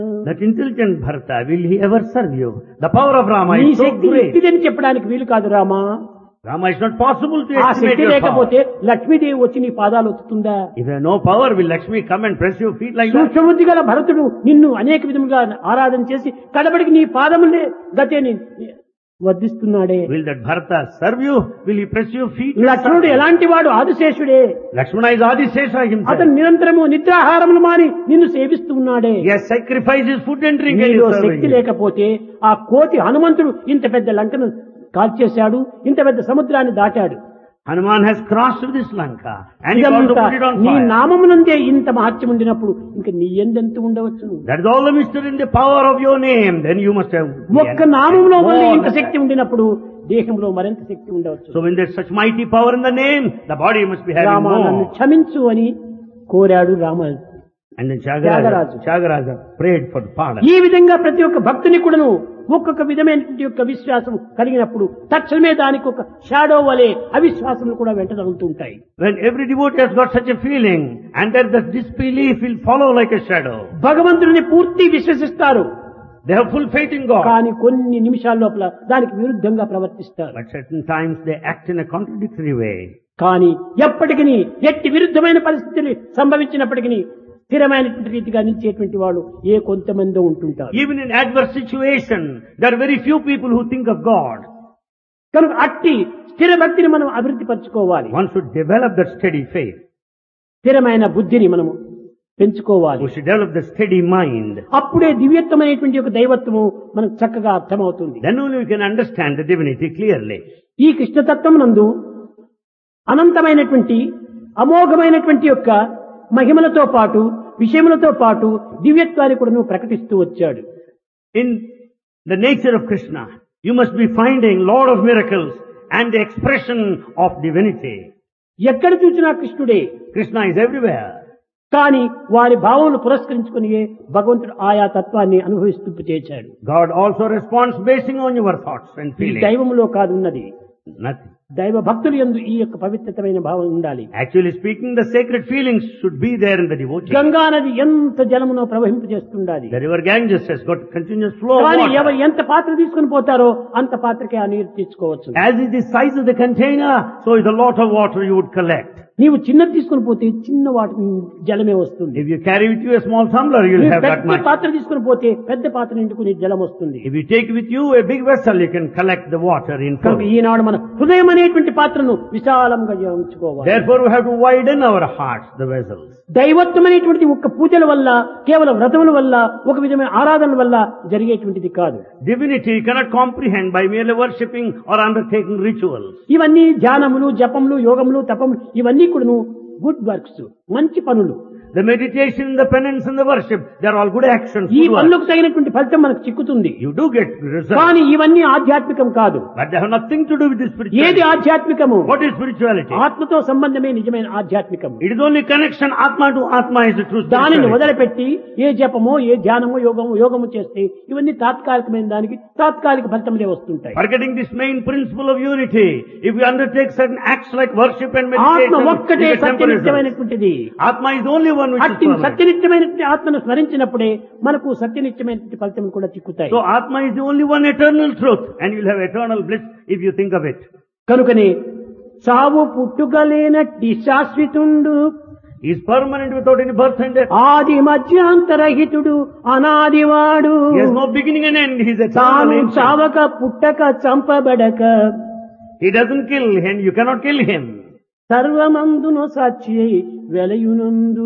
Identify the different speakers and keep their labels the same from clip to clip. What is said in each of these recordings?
Speaker 1: That intelligent Bharata, will he ever serve you? The power of Rama
Speaker 2: నీ
Speaker 1: is so
Speaker 2: Shakti
Speaker 1: great.
Speaker 2: ఇట్టిదని చెప్పడానికి వీలు కాదు Rama.
Speaker 1: Rama, it's not possible to
Speaker 2: ఆ
Speaker 1: estimate
Speaker 2: Shakti
Speaker 1: your power.
Speaker 2: లేకపోతే లక్ష్మీదేవి వచ్చి నీ పాదాలు ఒత్తుతుందా?
Speaker 1: If you have no power, will Lakshmi come and press your feet like that?
Speaker 2: సూక్ష్మబుద్ధి గల భరతుడు నిన్ను అనేక విధములుగా ఆరాధన చేసి కడబడికి నీ పాదములే గతేని వర్ధిస్తున్నాడే.
Speaker 1: Will that Bharata serve you? Will he press your feet?
Speaker 2: లక్ష్మణుడు ఎలాంటి వాడు? ఆదిశేషుడే.
Speaker 1: Lakshmana is Adisesha himself.
Speaker 2: అతను నిరంతరము నిద్రాహారములు మాని నిన్ను సేవిస్తూ ఉన్నాడే.
Speaker 1: He has sacrificed his food and drink and
Speaker 2: నీలో
Speaker 1: is serving
Speaker 2: శక్తి
Speaker 1: you.
Speaker 2: లేకపోతే ఆ కోటి హనుమంతుడు ఇంత పెద్ద లంకను కాల్చేశాడు, ఇంత పెద్ద సముద్రాన్ని దాటాడు.
Speaker 1: Hanuman has crossed this Lanka and he also
Speaker 2: ఇదంతా
Speaker 1: put it on
Speaker 2: నీ
Speaker 1: fire.
Speaker 2: నామమునందే ఇంత మహత్యం ఉండినప్పుడు ఇంకా నీ ఎందెంత ఉండవచ్చును?
Speaker 1: That is all the mystery in the power of your name. Then you must have
Speaker 2: ఒక్క నామంలో
Speaker 1: more
Speaker 2: వల్ల
Speaker 1: than
Speaker 2: ఇంత
Speaker 1: that.
Speaker 2: శక్తి ఉండినప్పుడు దేహంలో మరింత శక్తి ఉండవచ్చు.
Speaker 1: So when there's such mighty power in the name, the body must be having
Speaker 2: Rama నన్ను
Speaker 1: more.
Speaker 2: క్షమించు అని కోరాడు Rama.
Speaker 1: And then
Speaker 2: Tyagaraja.
Speaker 1: Tyagaraja prayed for pardon.
Speaker 2: ఈ విధంగా ప్రతి ఒక్క భక్తుని కూడాను ఒక్కొక్క విధమైనటువంటి యొక్క విశ్వాసం కలిగినప్పుడు తక్షణమే దానికి ఒక షాడో వలె అవిశ్వాసములు కూడా వెంట తగులుతూ ఉంటాయి.
Speaker 1: When every devotee has got such a feeling, and that the disbelief will follow like a shadow.
Speaker 2: భగవంతుడిని పూర్తి విశ్వసిస్తారు,
Speaker 1: They have full faith in God.
Speaker 2: కానీ కొన్ని నిమిషాల లోపల దానికి విరుద్ధంగా ప్రవర్తిస్తారు.
Speaker 1: But certain times they act in a contradictory way.
Speaker 2: కానీ ఎప్పటికీ ఎట్టి విరుద్ధమైన పరిస్థితులు సంభవించినప్పటికీ స్థిరమైనటువంటి రీతిగా నిలిచేటువంటి వాళ్ళు ఏ కొంతమంది ఉంటుంటారు.
Speaker 1: Even in adverse situation, there are very few people who think of God.
Speaker 2: కనుక అట్టి స్థిర భక్తిని మనం అభివృద్ధి పరచుకోవాలి.
Speaker 1: One should develop that steady faith.
Speaker 2: స్థిరమైన బుద్ధిని మనము పెంచుకోవాలి.
Speaker 1: We should develop the steady mind.
Speaker 2: అప్పుడే దివ్యత్వమైనటువంటి ఒక దైవత్వము మనకు చక్కగా అర్థమవుతుంది.
Speaker 1: Then only we can understand the divinity clearly.
Speaker 2: ఈ కృష్ణతత్వం నందు అనంతమైనటువంటి అమోఘమైనటువంటి యొక్క మహిమలతో పాటు విషయములతో పాటు దివ్యత్వాన్ని కూడా నువ్వు ప్రకటిస్తూ వచ్చాడు.
Speaker 1: In the nature of Krishna, you must be finding Lord of miracles and the expression of divinity.
Speaker 2: ఎక్కడ చూసినా కృష్ణుడే.
Speaker 1: Krishna is everywhere.
Speaker 2: కానీ వారి భావములు పురస్కరించుకుని భగవంతుడు ఆయా తత్వాన్ని అనుభవిస్తూ చేశాడు.
Speaker 1: God also responds basing on your thoughts and
Speaker 2: ఈ
Speaker 1: feelings.
Speaker 2: దైవములో కాదు ఉన్నది.
Speaker 1: Nothing.
Speaker 2: దైవ భక్తులు యందు ఈ యొక్క పవిత్రమైన భావం ఉండాలి.
Speaker 1: Actually speaking, the sacred feelings should be there in the devotee.
Speaker 2: Ganga నది ఎంత జలమునో ప్రవహింపజేస్తుండాలి.
Speaker 1: The river Ganges has got continuous flow of
Speaker 2: కానీ
Speaker 1: water.
Speaker 2: ఎవరు ఎంత పాత్ర తీసుకుని పోతారో అంత పాత్రకే ఆ నీరు తీసుకోవచ్చు.
Speaker 1: As is the size of the container, so is the lot of water you would collect.
Speaker 2: నీవు చిన్నది తీసుకుని పోతే చిన్న వాటి జలమే వస్తుంది.
Speaker 1: If you carry with you a small tumbler, you'll
Speaker 2: నీవు
Speaker 1: have that
Speaker 2: పెద్ద
Speaker 1: much.
Speaker 2: పాత్ర తీసుకుని పోతే పెద్ద పాత్ర నిండుకుని జలం వస్తుంది.
Speaker 1: If you take with you a big vessel, you can collect the water in full.
Speaker 2: కనుక ఈనాడు మన హృదయం అనేటువంటి పాత్రను విశాలంగా ఉంచుకోవాలి.
Speaker 1: Therefore, we have to widen our hearts, the vessels.
Speaker 2: దైవత్వం అనేటువంటిది ఒక్క పూజల వల్ల, కేవలం వ్రతముల వల్ల, ఒక విధమైన ఆరాధన వల్ల జరిగేటువంటిది కాదు.
Speaker 1: Divinity you cannot comprehend by merely worshipping or undertaking rituals.
Speaker 2: ఇవన్నీ ధ్యానములు, జపములు, యోగములు, తపములు ఇవన్నీ కూడాను గుడ్ వర్క్స్, మంచి పనులు.
Speaker 1: The meditation, the penance and the worship, they are all good actions.
Speaker 2: ఈ
Speaker 1: good works.
Speaker 2: పనులకు తగినటువంటి ఫలితం మనకు చిక్కుతుంది.
Speaker 1: You do get results.
Speaker 2: కానీ ఇవన్నీ ఆధ్యాత్మికం కాదు.
Speaker 1: But they have nothing to do with the
Speaker 2: ఏది
Speaker 1: spirituality.
Speaker 2: ఆధ్యాత్మికము?
Speaker 1: What is spirituality?
Speaker 2: ఆత్మతో సంబంధమే నిజమైన ఆధ్యాత్మికం.
Speaker 1: It is only connection Atma to Atma is the true
Speaker 2: దానిని
Speaker 1: spirituality.
Speaker 2: వదిలిపెట్టి ఏ జపమో, ఏ ధ్యానమో, యోగము చేస్తే ఇవన్నీ తాత్కాలికమైన దానికి తాత్కాలిక ఫలితములే వస్తుంటాయి.
Speaker 1: Forgetting this main principle of unity, if we undertake certain acts like worship and
Speaker 2: ఆత్మ
Speaker 1: meditation,
Speaker 2: ఒక్కటే
Speaker 1: we get temporary results.
Speaker 2: సత్యనిత్యమైనటువంటిది.
Speaker 1: Atma is the only one which is
Speaker 2: అట్టి
Speaker 1: permanent.
Speaker 2: సత్యనిత్యమైనటువంటి ఆత్మను స్మరించినప్పుడే మనకు సత్యనిత్యమైనటువంటి ఫలితం కూడా చిక్కుతాయి.
Speaker 1: So Atma is the only one eternal truth, and you will have eternal bliss if you think of it.
Speaker 2: కనుకనే సావు పుట్టుగలేనట్టి శాశ్వతుండు,
Speaker 1: He is permanent without any birth and death.
Speaker 2: ఆది మధ్యాంతరహితుడు, అనాదివాడు,
Speaker 1: He has no beginning and end. He is eternal.
Speaker 2: తాను
Speaker 1: ancient.
Speaker 2: చావక పుట్టక చంపబడక
Speaker 1: He doesn't kill him. You cannot kill him.
Speaker 2: సర్వమందును Sakshi వెలయునందు.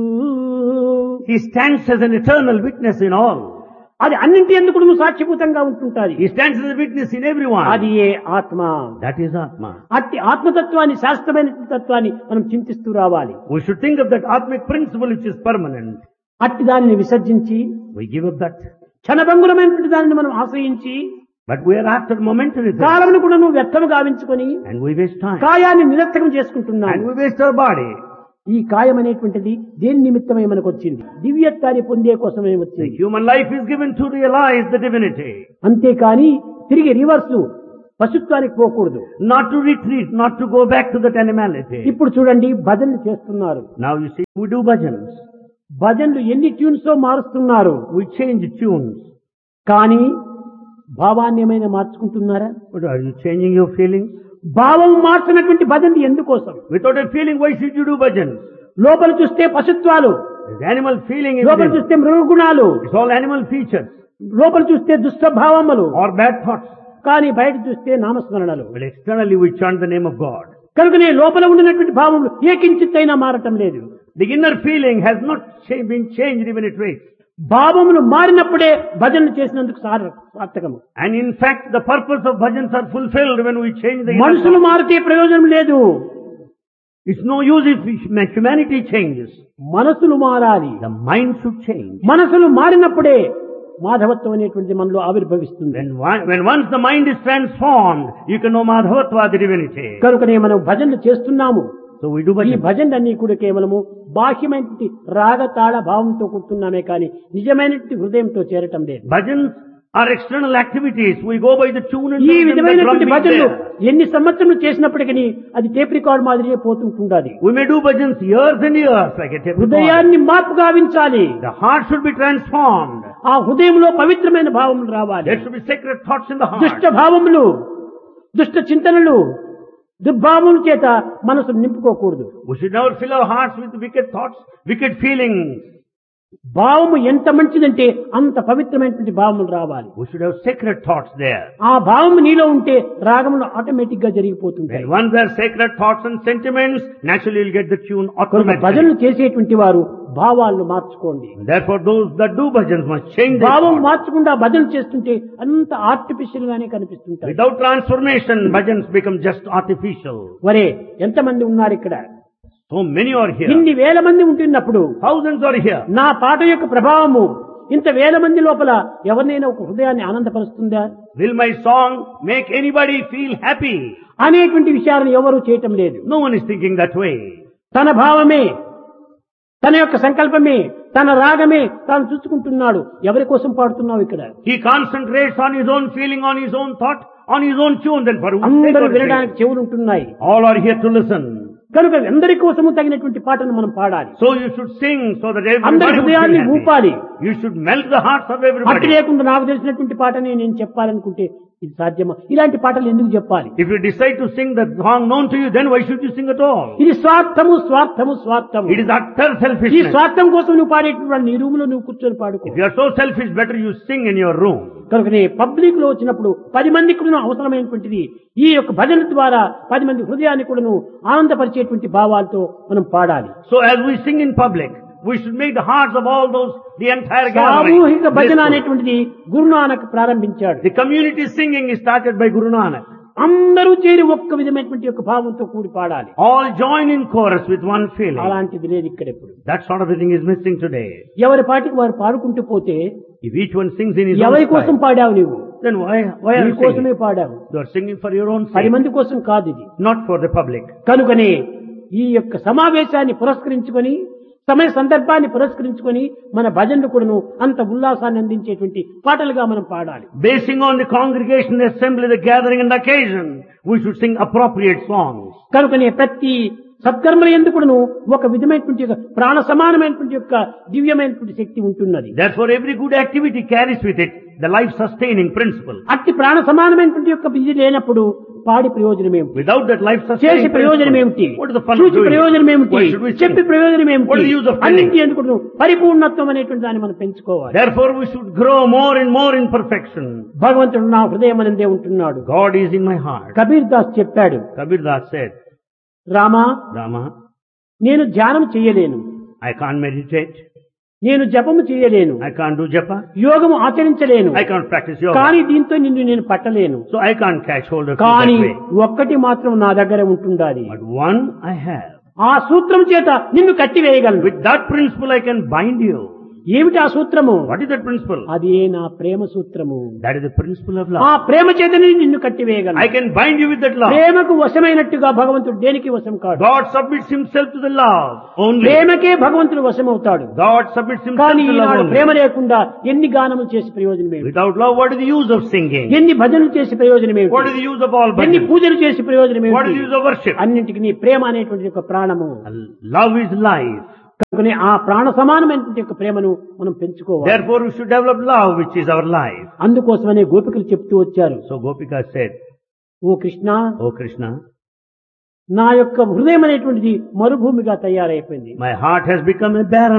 Speaker 1: He stands as an eternal witness in all.
Speaker 2: అది అన్నింటి ఎందుకు నువ్వు సాక్షిభూతంగా ఉంటుంటాది.
Speaker 1: He stands as a witness in everyone.
Speaker 2: అది ఏ ఆత్మ.
Speaker 1: That is Atma.
Speaker 2: అట్టి ఆత్మతత్వాన్ని, శాశ్వతమైన తత్వాన్ని మనం చింతిస్తూ రావాలి.
Speaker 1: We should think of that Atmic principle which is permanent.
Speaker 2: అట్టి దానిని విసర్జించి
Speaker 1: We give up that.
Speaker 2: క్షణభంగురమైనటువంటి దానిని మనం ఆశ్రయించి
Speaker 1: But we are after momentary things.
Speaker 2: కాలమును కూడా నువ్వు వ్యర్థము గావించుకొని
Speaker 1: And we waste time.
Speaker 2: కాయాన్ని నిరర్థకం చేసుకుంటున్నావు.
Speaker 1: And we waste our body.
Speaker 2: ఈ కాయం అనేటువంటిది దేని నిమిత్తమై మనకు వచ్చింది? దివ్యత్వాన్ని పొందే కోసమే
Speaker 1: The
Speaker 2: వచ్చింది.
Speaker 1: human life is given to realize the divinity.
Speaker 2: అంతేకాని తిరిగి రివర్స్ పశుత్వానికి పోకూడదు.
Speaker 1: Not to retreat, not to go back to that animality.
Speaker 2: ఇప్పుడు చూడండి, భజనలు చేస్తున్నారు.
Speaker 1: Now you see, we do bhajans.
Speaker 2: భజనలు ఎన్ని ట్యూన్స్ మారుస్తున్నారు,
Speaker 1: We change tunes.
Speaker 2: కానీ భావాన్ని ఏమైనా మార్చుకుంటున్నారా?
Speaker 1: But are you changing your feelings?
Speaker 2: భావం మార్చినటువంటి భజనలు ఎందుకోసం?
Speaker 1: Without a feeling, why should you do bhajans?
Speaker 2: లోపల చూస్తే పశుత్వాలు,
Speaker 1: There's animal feeling in
Speaker 2: లోపల
Speaker 1: it.
Speaker 2: చూస్తే మృగగుణాలు,
Speaker 1: It's all animal features
Speaker 2: లోపల చూస్తే దుష్టభావములు,
Speaker 1: or bad thoughts.
Speaker 2: కానీ బయట చూస్తే నామస్మరణలు.
Speaker 1: But externally we chant the name of God.
Speaker 2: కనుకనే లోపల ఉండినటువంటి భావములు ఏకించిత్తైనా మారటం లేదు.
Speaker 1: The inner feeling has not been changed even a trace.
Speaker 2: భావములు మారినప్పుడే భజనలు చేసినందుకు సార్థకము.
Speaker 1: And in fact, the purpose of bhajans are fulfilled when we change the inner
Speaker 2: మనుషులు
Speaker 1: thought.
Speaker 2: మారితే ప్రయోజనం లేదు.
Speaker 1: It's no use if humanity changes.
Speaker 2: మనసులు మారాలి.
Speaker 1: The mind should change.
Speaker 2: మనసులు మారినప్పుడే మాధవత్వం అనేటువంటిది మనలో ఆవిర్భవిస్తుంది.
Speaker 1: When once the mind is transformed, you can know Madhavatva, the divinity.
Speaker 2: కనుకనే మనం భజనలు చేస్తున్నాము.
Speaker 1: So we do
Speaker 2: ఈ
Speaker 1: bhajans.
Speaker 2: భజనలన్నీ కూడా కేవలము బాహ్యమైనటువంటి రాగతాళ భావంతో కూర్చున్నామే కానీ నిజమైనటువంటి హృదయంతో చేరటం లేదు.
Speaker 1: Bhajans are external activities. We go by the tune and
Speaker 2: ఈ
Speaker 1: rhythm, the
Speaker 2: విధమైనటువంటి
Speaker 1: drum beat
Speaker 2: భజనలు
Speaker 1: there.
Speaker 2: ఎన్ని సంవత్సరములు చేసినప్పటికీ అది టేప్ రికార్డ్ మాదిరిగా పోతుంటుండాలి.
Speaker 1: We may do bhajans years and years like a tape recorder.
Speaker 2: హృదయాన్ని మార్పు గావించాలి.
Speaker 1: The heart should be transformed.
Speaker 2: ఆ హృదయంలో పవిత్రమైన భావములు రావాలి.
Speaker 1: There should be sacred thoughts in the heart.
Speaker 2: దుష్ట భావములు, దుష్ట చింతనలు, దుర్భావముల చేత మనసు నింపుకోకూడదు.
Speaker 1: We should never fill our hearts with wicked thoughts, wicked feelings.
Speaker 2: భావము ఎంత మంచిదంటే అంత పవిత్రమైనటువంటి భావములు రావాలి.
Speaker 1: We should have sacred thoughts there.
Speaker 2: ఆ భావము నీలో ఉంటే రాగములు ఆటోమేటిక్ గా జరిగిపోతుంటాయి.
Speaker 1: When once there are sacred thoughts and sentiments, naturally you'll get the tune
Speaker 2: కనుక
Speaker 1: automatically.
Speaker 2: భజనలు చేసేటువంటి వారు భావాలను మార్చుకోండి.
Speaker 1: Therefore those that do bhajans must change their
Speaker 2: భావం
Speaker 1: thoughts.
Speaker 2: మార్చకుండా భజనలు చేస్తుంటే అంత ఆర్టిఫిషియల్ గానే కనిపిస్తుంటాయి.
Speaker 1: Without transformation, bhajans become just artificial.
Speaker 2: వరే ఎంతమంది ఉన్నారు ఇక్కడ?
Speaker 1: So many are here.
Speaker 2: ఇన్ని వేల మంది ఉంటున్నప్పుడు
Speaker 1: Thousands are here.
Speaker 2: నా పాట యొక్క ప్రభావము ఇంత వేల మంది లోపల ఎవరినైనా ఒక హృదయాన్ని ఆనందపరుస్తుందా?
Speaker 1: Will my song make anybody feel happy?
Speaker 2: అనేటువంటి విషయాలను ఎవరూ చేయటం లేదు.
Speaker 1: No one is thinking that way.
Speaker 2: తన భావమే, తన యొక్క సంకల్పమే, తన రాగమే తాను చూసుకుంటున్నాడు. ఎవరి కోసం పాడుతున్నావు ఇక్కడ?
Speaker 1: He concentrates on his own feeling, on his own thought, on his own tune. Then for whose sake
Speaker 2: అందరూ
Speaker 1: are you
Speaker 2: వినడానికి
Speaker 1: singing?
Speaker 2: చెవులుంటున్నాయి.
Speaker 1: All are here to listen.
Speaker 2: కనుక అందరి కోసము తగినటువంటి పాటను మనం పాడాలి.
Speaker 1: So you should sing so that
Speaker 2: అందరి
Speaker 1: everybody would
Speaker 2: హృదయాన్ని
Speaker 1: feel happy.
Speaker 2: ఊపాలి.
Speaker 1: You should melt the hearts of
Speaker 2: అట్టి
Speaker 1: everybody.
Speaker 2: లేకుండా నాకు తెలిసినటువంటి పాటని నేను చెప్పాలనుకుంటే ఇది సాధ్యమా? ఇలాంటి పాటలు ఎందుకు చెప్పాలి?
Speaker 1: If you decide to sing the song known to you, then why should you sing at all?
Speaker 2: ఇది స్వార్థము, స్వార్థము, స్వార్థము.
Speaker 1: It is utter
Speaker 2: ఈ
Speaker 1: selfishness.
Speaker 2: స్వార్థం కోసం నువ్వు పాడేటువంటి నీ రూమ్ లో నువ్వు కూర్చొని పాడుకో.
Speaker 1: If you are so selfish, better you sing in your room.
Speaker 2: కనుకనే పబ్లిక్ లో వచ్చినప్పుడు 10 మందికి కూడా అవసరమైనటువంటిది ఈ యొక్క భజన ద్వారా 10 మంది హృదయాన్ని కూడా ఆనందపరిచేటువంటి భావాలతో మనం పాడాలి.
Speaker 1: So as we sing in public, we should make the hearts of all those, the entire gathering.
Speaker 2: సామూహిక భజన
Speaker 1: blissful.
Speaker 2: అనేటువంటిది గురునానక్ ప్రారంభించాడు.
Speaker 1: The community singing is started by Guru Nanak.
Speaker 2: అందరూ చేరి ఒక్క విధమైనటువంటి యొక్క భావంతో కూడి పాడాలి.
Speaker 1: All join in chorus with one feeling.
Speaker 2: అలాంటిది లేదు ఇక్కడ ఎప్పుడు.
Speaker 1: That sort of a thing is missing today.
Speaker 2: ఎవరి పాటికి వారు పాడుకుంటూ పోతే
Speaker 1: If each one sings in his own
Speaker 2: ఎవరి కోసం
Speaker 1: style,
Speaker 2: పాడావు నువ్వు?
Speaker 1: then why are
Speaker 2: నీ
Speaker 1: you
Speaker 2: కోసమే
Speaker 1: singing?
Speaker 2: పాడావు.
Speaker 1: You are singing for your own
Speaker 2: 10
Speaker 1: sake,
Speaker 2: మంది కోసం కాదు ఇది.
Speaker 1: not for the public.
Speaker 2: కనుకనే ఈ యొక్క సమావేశాన్ని పురస్కరించుకొని, సమయ సందర్భాన్ని పురస్కరించుకొని మన భజనలు కూడాను అంత ఉల్లాసాన్ని అందించేటువంటి పాటలుగా మనం పాడాలి.
Speaker 1: Basing on the congregation, the assembly, the gathering and the occasion, we should sing appropriate songs.
Speaker 2: కనుకనే ప్రతి సత్కర్మల ఎందుకును ఒక విధమైనటువంటి యొక్క ప్రాణ సమానమైనటువంటి యొక్క దివ్యమైనటువంటి శక్తి ఉంటున్నది.
Speaker 1: Therefore, every good activity carries with it the life-sustaining principle.
Speaker 2: అట్టి ప్రాణ సమానమైనటువంటి యొక్క విధి లేనప్పుడు పాడి ప్రయోజనం ఏమిటి?
Speaker 1: Without that
Speaker 2: చేసి
Speaker 1: life-sustaining
Speaker 2: ప్రయోజనం
Speaker 1: principle,
Speaker 2: ఏమిటి?
Speaker 1: what is the fun of
Speaker 2: చూచి
Speaker 1: doing
Speaker 2: ప్రయోజనం
Speaker 1: it?
Speaker 2: ఏమిటి?
Speaker 1: Why should we sing?
Speaker 2: చెప్పి ప్రయోజనం
Speaker 1: What is the
Speaker 2: ఏమిటి?
Speaker 1: use of telling?
Speaker 2: అన్నింటి ఎందుకు పరిపూర్ణత్వం అనేటువంటి దాన్ని మనం పెంచుకోవాలి.
Speaker 1: Therefore, we should grow more and more in perfection.
Speaker 2: భగవంతుడు నా హృదయం అనందే ఉంటున్నాడు.
Speaker 1: God is in my heart.
Speaker 2: Kabir Das చెప్పాడు,
Speaker 1: Kabir Das said,
Speaker 2: Rama
Speaker 1: Rama,
Speaker 2: నేను ధ్యానం చేయలేను,
Speaker 1: I can't meditate,
Speaker 2: నేను జపము చేయలేను,
Speaker 1: I can't do japa,
Speaker 2: యోగము ఆచరించలేను,
Speaker 1: I can't practice yoga,
Speaker 2: కానీ దీంతో నిన్ను నేను పట్టలేను.
Speaker 1: so I can't catch hold of you
Speaker 2: కానీ
Speaker 1: that way.
Speaker 2: ఒక్కటి మాత్రం నా దగ్గర ఉంటుండాలి.
Speaker 1: But one I have.
Speaker 2: ఆ సూత్రం చేత నిన్ను కట్టివేయగలను.
Speaker 1: With that principle I can bind you.
Speaker 2: ఏమిటి ఆ సూత్రము?
Speaker 1: What is that principle?
Speaker 2: అది నా ప్రేమ సూత్రము.
Speaker 1: That is the principle of
Speaker 2: ఆ
Speaker 1: love.
Speaker 2: ప్రేమ చేతనే నిన్ను కట్టివేయగలను.
Speaker 1: I can bind you with that love.
Speaker 2: ప్రేమకు వశమైనట్టుగా భగవంతుడు దేనికి వశం కాడు.
Speaker 1: God submits himself to the love only.
Speaker 2: ప్రేమకే భగవంతుడు వశమవుతాడు.
Speaker 1: God submits himself
Speaker 2: కానీ
Speaker 1: to love
Speaker 2: ఈనాడు
Speaker 1: only.
Speaker 2: ప్రేమ లేకుండా ఎన్ని గానములు చేసి ప్రయోజనం ఏమిటి?
Speaker 1: Without love, what is the use of singing?
Speaker 2: ఎన్ని భజనలు చేసి ప్రయోజనం
Speaker 1: What is
Speaker 2: ఏమిటి?
Speaker 1: the use of all
Speaker 2: ఎన్ని
Speaker 1: bhajans?
Speaker 2: పూజలు చేసి ప్రయోజనం
Speaker 1: What is the
Speaker 2: ఏమిటి?
Speaker 1: use of worship?
Speaker 2: అన్నింటికి నీ ప్రేమ అనేటువంటి ఒక ప్రాణము.
Speaker 1: Love is life.
Speaker 2: కనుకనే ఆ ప్రాణ సమానమైనటువంటి యొక్క ప్రేమను మనం పెంచుకోవాలి.
Speaker 1: Therefore we should develop love, which is our life.
Speaker 2: అందుకోసమనే గోపికలు చెప్తూ వచ్చారు,
Speaker 1: So Gopika said,
Speaker 2: ఓ కృష్ణ,
Speaker 1: "O Krishna,
Speaker 2: నా యొక్క హృదయం అనేటువంటిది మరుభూమిగా తయారైపోయింది.
Speaker 1: my heart has become a barren